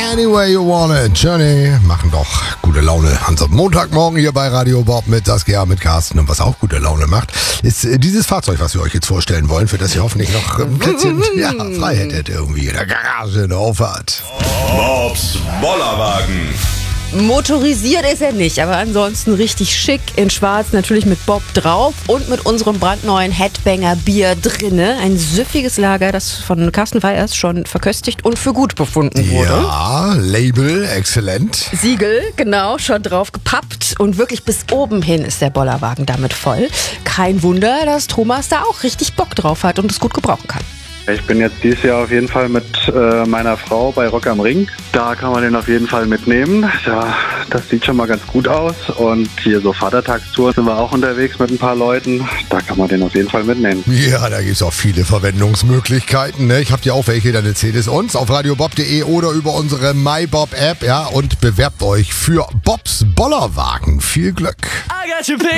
Anyway You Want It. Journey machen doch gute Laune an so einem Montagmorgen hier bei Radio Bob mit Saskia, mit Carsten. Und was auch gute Laune macht, ist dieses Fahrzeug, was wir euch jetzt vorstellen wollen, für das ihr hoffentlich noch ein Plätzchen frei hättet irgendwie in der Garage in der Auffahrt. Bobs Bollerwagen. Motorisiert ist er nicht, aber ansonsten richtig schick in schwarz, natürlich mit Bob drauf und mit unserem brandneuen Headbanger Bier drinne. Ein süffiges Lager, das von Carsten Weyers schon verköstigt und für gut befunden wurde. Ja, Label, exzellent. Siegel, genau, schon drauf gepappt und wirklich bis oben hin ist der Bollerwagen damit voll. Kein Wunder, dass Thomas da auch richtig Bock drauf hat und es gut gebrauchen kann. Ich bin jetzt dieses Jahr auf jeden Fall mit meiner Frau bei Rock am Ring. Da kann man den auf jeden Fall mitnehmen. Ja, das sieht schon mal ganz gut aus. Und hier so Vatertagstour sind wir auch unterwegs mit ein paar Leuten. Da kann man den auf jeden Fall mitnehmen. Ja, da gibt es auch viele Verwendungsmöglichkeiten. Ne? Ich habe ja auch welche, dann erzählt es uns auf radiobob.de oder über unsere MyBob-App. Ja, und bewerbt euch für Bobs Bollerwagen. Viel Glück.